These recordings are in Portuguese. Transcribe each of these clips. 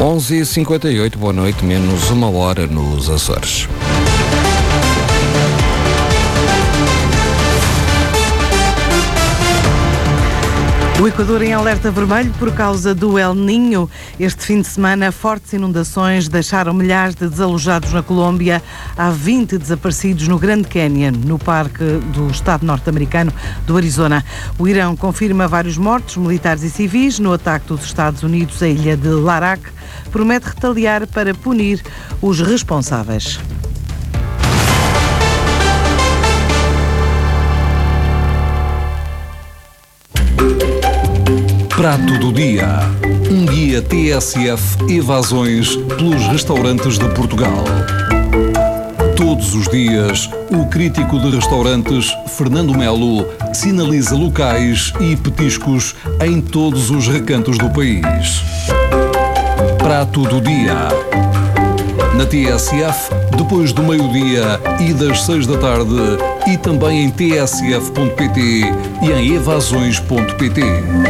11h58, boa noite, menos uma hora nos Açores. O Equador em alerta vermelho por causa do El Niño. Este fim de semana, fortes inundações deixaram milhares de desalojados na Colômbia. Há 20 desaparecidos no Grand Canyon, no parque do estado norte-americano do Arizona. O Irão confirma vários mortos, militares e civis, no ataque dos Estados Unidos à ilha de Larak. Promete retaliar para punir os responsáveis. Prato do Dia. Um guia TSF Evasões pelos restaurantes de Portugal. Todos os dias, o crítico de restaurantes Fernando Melo sinaliza locais e petiscos em todos os recantos do país. Prato do Dia. Na TSF, depois do meio-dia e das 6 da tarde, e também em tsf.pt e em evasões.pt.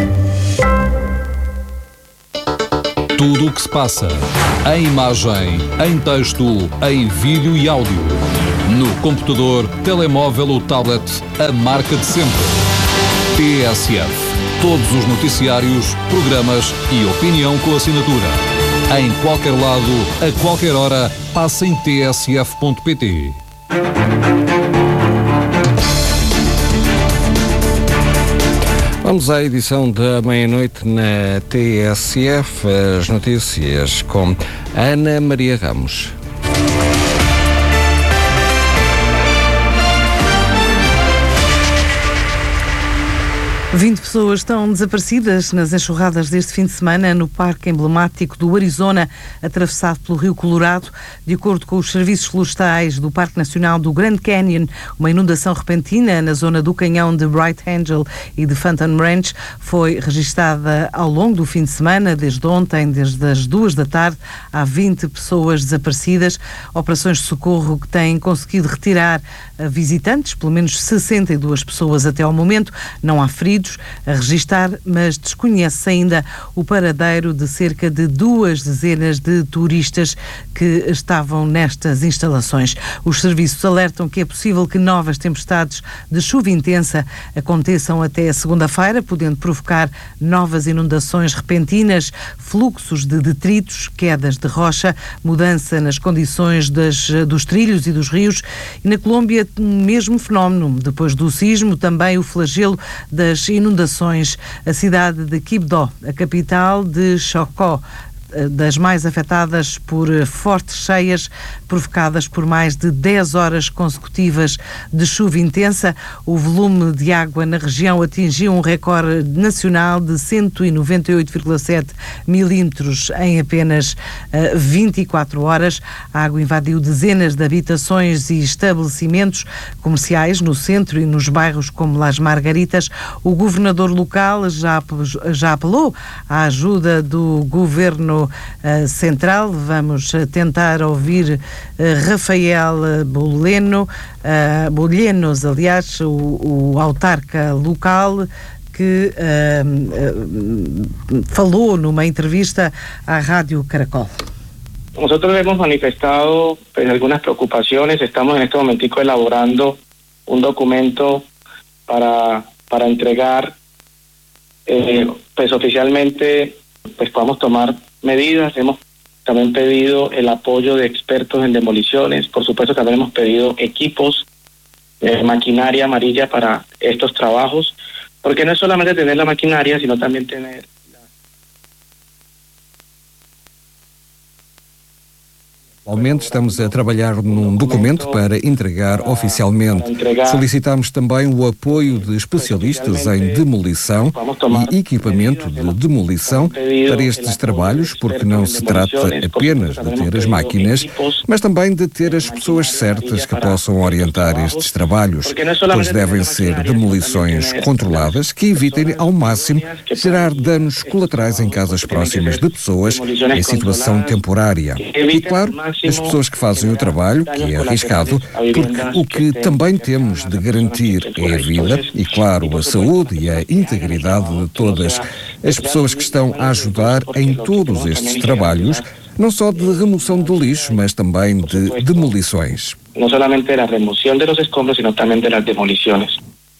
Tudo o que se passa, em imagem, em texto, em vídeo e áudio. No computador, telemóvel ou tablet, a marca de sempre. TSF. Todos os noticiários, programas e opinião com assinatura. Em qualquer lado, a qualquer hora, passa em tsf.pt. Vamos à edição da meia-noite na TSF, as notícias com Ana Maria Ramos. 20 pessoas estão desaparecidas nas enxurradas deste fim de semana no parque emblemático do Arizona, atravessado pelo Rio Colorado. De acordo com os serviços florestais do Parque Nacional do Grand Canyon, uma inundação repentina na zona do canhão de Bright Angel e de Phantom Ranch foi registada ao longo do fim de semana, desde ontem, desde as 2 da tarde. Há 20 pessoas desaparecidas. Operações de socorro que têm conseguido retirar visitantes, pelo menos 62 pessoas até ao momento. Não há feridos a registar, mas desconhece ainda o paradeiro de cerca de 2 dezenas de turistas que estavam nestas instalações. Os serviços alertam que é possível que novas tempestades de chuva intensa aconteçam até a segunda-feira, podendo provocar novas inundações repentinas, fluxos de detritos, quedas de rocha, mudança nas condições dos trilhos e dos rios. E na Colômbia, o mesmo fenómeno. Depois do sismo, também o flagelo das inundações. A cidade de Quibdó, a capital de Chocó, das mais afetadas por fortes cheias provocadas por mais de 10 horas consecutivas de chuva intensa. O volume de água na região atingiu um recorde nacional de 198,7 milímetros em apenas 24 horas. A água invadiu dezenas de habitações e estabelecimentos comerciais no centro e nos bairros como Las Margaritas. O governador local já apelou à ajuda do governo central. Vamos tentar ouvir Rafael Bolhenos, aliás, o autarca local, que falou numa entrevista à Rádio Caracol. Nosotros hemos manifestado algunas preocupaciones. Estamos en este momentico elaborando un documento para entregar, pues oficialmente, pues podamos tomar medidas. Hemos también pedido el apoyo de expertos en demoliciones. Por supuesto, también hemos pedido equipos, maquinaria amarilla para estos trabajos, porque no es solamente tener la maquinaria, sino también tener... Atualmente estamos a trabalhar num documento para entregar oficialmente. Solicitamos também o apoio de especialistas em demolição e equipamento de demolição para estes trabalhos, porque não se trata apenas de ter as máquinas, mas também de ter as pessoas certas que possam orientar estes trabalhos, pois devem ser demolições controladas que evitem ao máximo gerar danos colaterais em casas próximas de pessoas em situação temporária. E, claro, as pessoas que fazem o trabalho, que é arriscado, porque o que também temos de garantir é a vida e, claro, a saúde e a integridade de todas as pessoas que estão a ajudar em todos estes trabalhos, não só de remoção do lixo, mas também de demolições. Não somente da remoção dos escombros, sino também das demolições.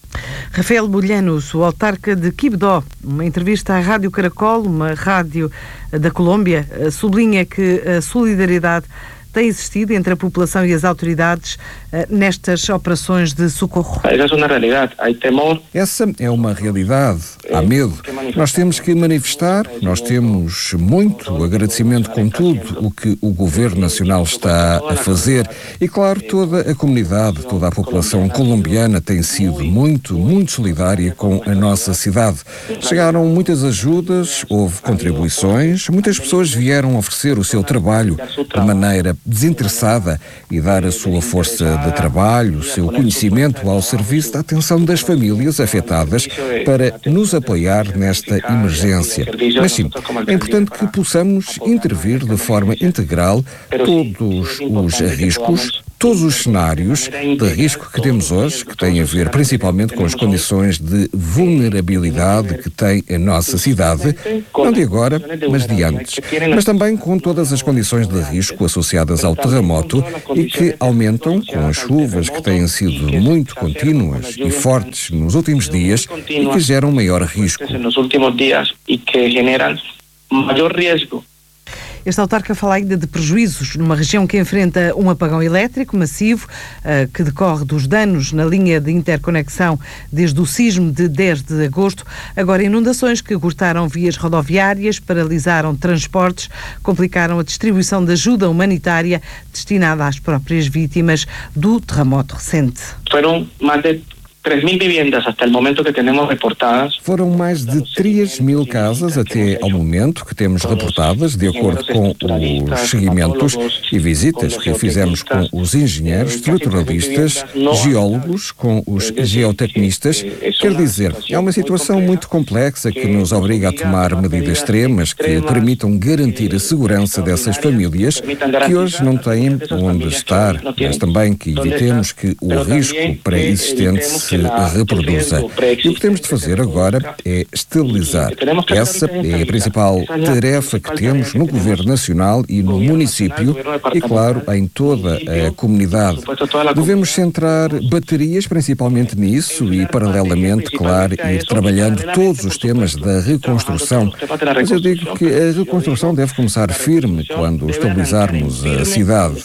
Rafael Bolhanos, o autarca de Quibdó, uma entrevista à Rádio Caracol, uma rádio da Colômbia, sublinha que a solidariedade tem existido entre a população e as autoridades nestas operações de socorro. Essa é uma realidade. Há temor. Essa é uma realidade. Há medo. Nós temos que manifestar, nós temos muito agradecimento com tudo o que o Governo Nacional está a fazer e, claro, toda a comunidade, toda a população colombiana tem sido muito solidária com a nossa cidade. Chegaram muitas ajudas, houve contribuições, muitas pessoas vieram oferecer o seu trabalho de maneira desinteressada e dar a sua força de trabalho, o seu conhecimento ao serviço da atenção das famílias afetadas para nos apoiar nesta emergência. Mas sim, é importante que possamos intervir de forma integral todos os riscos, todos os cenários de risco que temos hoje, que têm a ver principalmente com as condições de vulnerabilidade que tem a nossa cidade, não de agora, mas de antes, mas também com todas as condições de risco associadas ao terremoto e que aumentam com as chuvas que têm sido muito contínuas e fortes nos últimos dias e que geram maior risco. Nos últimos dias e que generam maior risco. Este autarca fala ainda de prejuízos numa região que enfrenta um apagão elétrico massivo que decorre dos danos na linha de interconexão desde o sismo de 10 de agosto. Agora, inundações que cortaram vias rodoviárias, paralisaram transportes, complicaram a distribuição de ajuda humanitária destinada às próprias vítimas do terremoto recente. Foram mais de 3.000 viviendas até o momento que temos reportadas. Foram mais de 3.000 casas até ao momento que temos reportadas, de acordo com os seguimentos e visitas que fizemos com os engenheiros, estruturalistas, geólogos, com os geotecnistas. Quer dizer, é uma situação muito complexa que nos obriga a tomar medidas extremas que permitam garantir a segurança dessas famílias que hoje não têm onde estar, mas também que evitemos que o risco pré-existente se reproduza. E o que temos de fazer agora é estabilizar. Essa é a principal tarefa que temos no Governo Nacional e no município e, claro, em toda a comunidade. Devemos centrar baterias principalmente nisso e, paralelamente, claro, ir trabalhando todos os temas da reconstrução. Mas eu digo que a reconstrução deve começar firme quando estabilizarmos a cidade.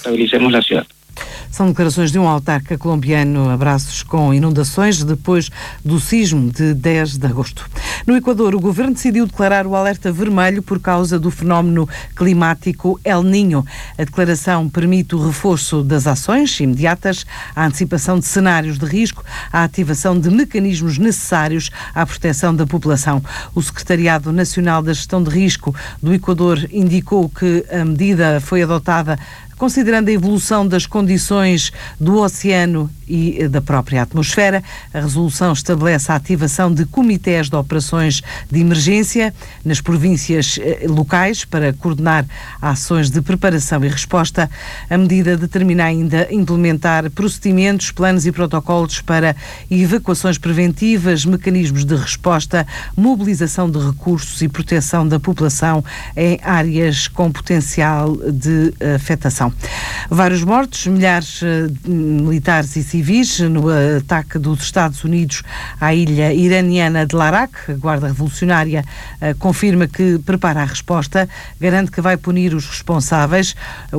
São declarações de um autarca colombiano. Abraços com inundações depois do sismo de 10 de agosto. No Equador, o governo decidiu declarar o alerta vermelho por causa do fenómeno climático El Niño. A declaração permite o reforço das ações imediatas, a antecipação de cenários de risco, a ativação de mecanismos necessários à proteção da população. O Secretariado Nacional da Gestão de Risco do Equador indicou que a medida foi adotada considerando a evolução das condições do oceano e da própria atmosfera. A resolução estabelece a ativação de comitês de operações de emergência nas províncias locais para coordenar ações de preparação e resposta. A medida determina ainda implementar procedimentos, planos e protocolos para evacuações preventivas, mecanismos de resposta, mobilização de recursos e proteção da população em áreas com potencial de afetação. Vários mortos, milhares de militares e civis no ataque dos Estados Unidos à ilha iraniana de Larak. A Guarda Revolucionária confirma que prepara a resposta, garante que vai punir os responsáveis.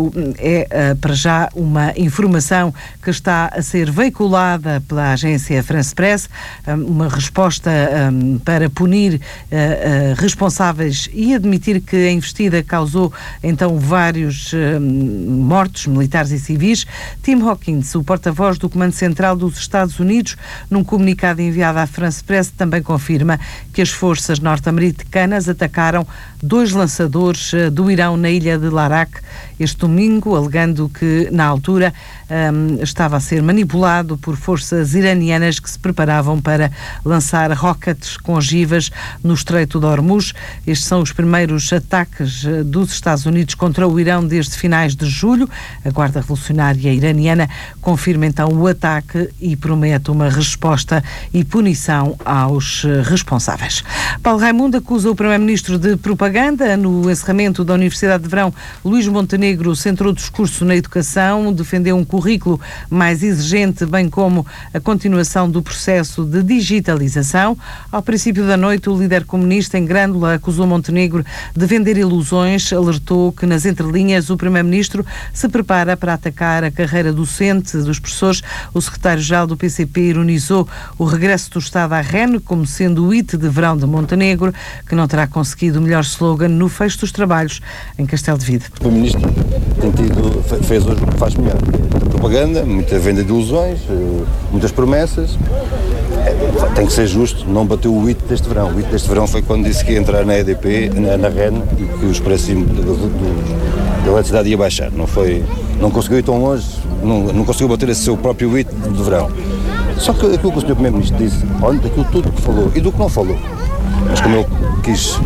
É para já uma informação que está a ser veiculada pela agência France Press, uma resposta para punir responsáveis e admitir que a investida causou então vários mortos, militares e civis. Tim Hawkins, o porta-voz do Comando Central dos Estados Unidos, num comunicado enviado à France Press, também confirma que as forças norte-americanas atacaram 2 lançadores do Irão na ilha de Larak este domingo, alegando que, na altura, estava a ser manipulado por forças iranianas que se preparavam para lançar rockets com ogivas no Estreito de Hormuz. Estes são os primeiros ataques dos Estados Unidos contra o Irão desde finais de julho. julho. A Guarda Revolucionária Iraniana confirma então o ataque e promete uma resposta e punição aos responsáveis. Paulo Raimundo acusa o Primeiro-Ministro de propaganda. No encerramento da Universidade de Verão, Luís Montenegro centrou o discurso na educação, defendeu um currículo mais exigente, bem como a continuação do processo de digitalização. Ao princípio da noite, o líder comunista em Grândola acusou Montenegro de vender ilusões, alertou que nas entrelinhas o Primeiro-Ministro se prepara para atacar a carreira docente dos professores. O secretário-geral do PCP ironizou o regresso do Estado à REN como sendo o hit de verão de Montenegro, que não terá conseguido o melhor slogan no fecho dos trabalhos em Castelo de Vide. O Primeiro-Ministro fez hoje o que faz melhor. Propaganda, muita venda de ilusões, muitas promessas. Tem que ser justo, não bateu o hit deste verão. O hit deste verão foi quando disse que ia entrar na EDP, na REN, e que os preços da eletricidade ia baixar. Não conseguiu ir tão longe, não conseguiu bater esse seu próprio hit de verão. Só que aquilo que o Sr. Primeiro-Ministro disse, olha, daquilo tudo que falou e do que não falou. Mas como ele quis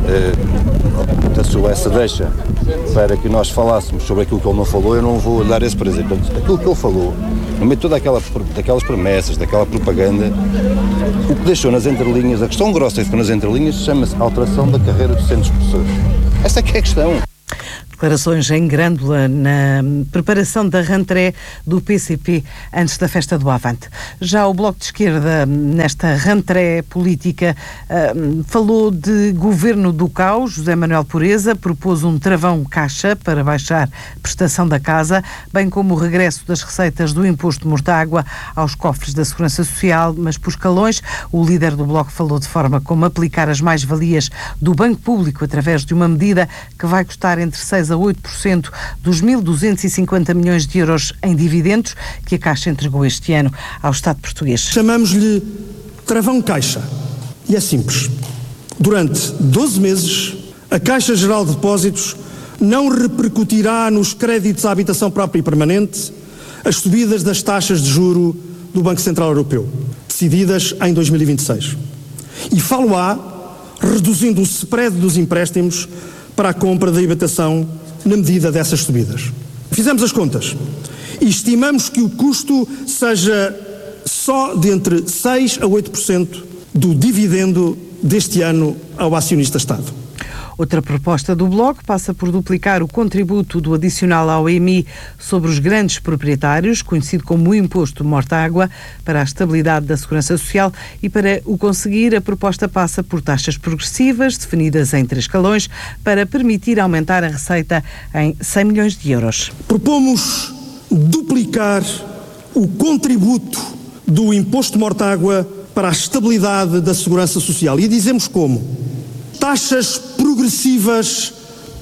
essa deixa para que nós falássemos sobre aquilo que ele não falou, eu não vou dar esse prazer. Portanto, aquilo que ele falou, no meio de toda daquelas promessas, daquela propaganda, o que deixou nas entrelinhas, a questão grossa que ficou nas entrelinhas, chama-se alteração da carreira docente dos professores. Essa é que é a questão. Declarações em Grândola na preparação da rentrée do PCP antes da festa do Avante. Já o Bloco de Esquerda, nesta rentrée política, falou de governo do caos. José Manuel Pureza propôs um travão caixa para baixar a prestação da casa, bem como o regresso das receitas do imposto de mortágua aos cofres da Segurança Social, mas por escalões. O líder do Bloco falou de forma como aplicar as mais-valias do Banco Público através de uma medida que vai custar entre 6% a 8% dos 1.250 milhões de euros em dividendos que a Caixa entregou este ano ao Estado português. Chamamos-lhe travão caixa. E é simples. Durante 12 meses, a Caixa Geral de Depósitos não repercutirá nos créditos à habitação própria e permanente as subidas das taxas de juro do Banco Central Europeu, decididas em 2026. E falo-á reduzindo o spread dos empréstimos para a compra da habitação na medida dessas subidas. Fizemos as contas e estimamos que o custo seja só de entre 6% a 8% do dividendo deste ano ao acionista-Estado. Outra proposta do Bloco passa por duplicar o contributo do adicional ao IMI sobre os grandes proprietários, conhecido como o Imposto de Mortágua, para a estabilidade da Segurança Social, e para o conseguir a proposta passa por taxas progressivas, definidas em 3 escalões, para permitir aumentar a receita em 100 milhões de euros. Propomos duplicar o contributo do Imposto de Mortágua para a estabilidade da Segurança Social. E dizemos como? Taxas progressivas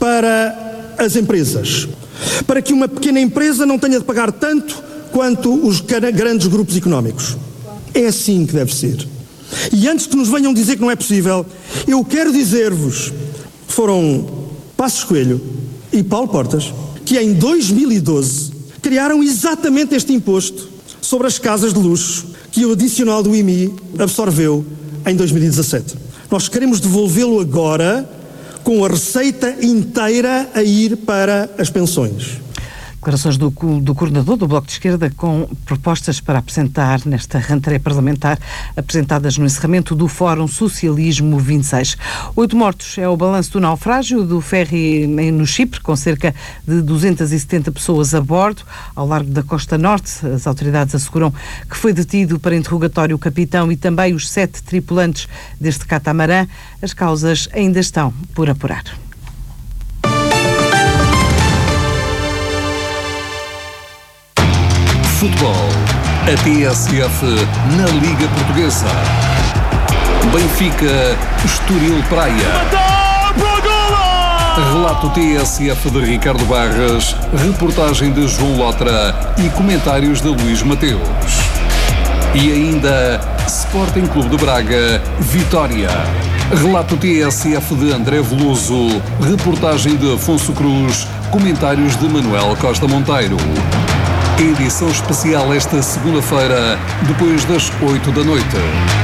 para as empresas, para que uma pequena empresa não tenha de pagar tanto quanto os grandes grupos económicos. É assim que deve ser. E antes que nos venham dizer que não é possível, eu quero dizer-vos, foram Passos Coelho e Paulo Portas, que em 2012 criaram exatamente este imposto sobre as casas de luxo que o adicional do IMI absorveu em 2017. Nós queremos devolvê-lo agora com a receita inteira a ir para as pensões. Declarações do coordenador do Bloco de Esquerda com propostas para apresentar nesta rentrée parlamentar, apresentadas no encerramento do Fórum Socialismo 26. 8 mortos é o balanço do naufrágio do ferry no Chipre, com cerca de 270 pessoas a bordo, ao largo da costa norte. As autoridades asseguram que foi detido para interrogatório o capitão e também os 7 tripulantes deste catamarã. As causas ainda estão por apurar. Futebol. A TSF na Liga Portuguesa. Benfica, Estoril Praia. Relato TSF de Ricardo Barras, reportagem de João Lotra e comentários de Luís Mateus. E ainda Sporting Clube de Braga, Vitória. Relato TSF de André Veloso, reportagem de Afonso Cruz, comentários de Manuel Costa Monteiro. Edição especial esta segunda-feira, depois das 8 da noite.